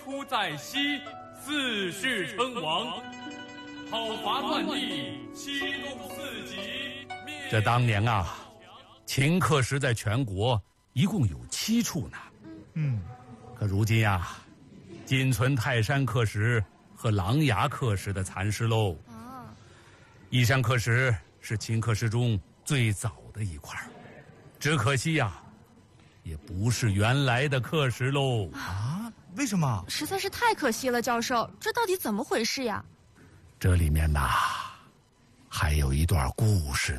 出在西，四世称王，讨伐乱历，启动四级。 这当年啊，秦刻石在全国一共有7处呢。可如今啊，仅存泰山刻石和琅琊刻石的残尸喽。义山刻石是秦刻石中最早的一块，只可惜呀，也不是原来的刻石喽。 啊？为什么？ 实在是太可惜了，教授，这到底怎么回事呀？ 这里面呐，还有一段故事呢。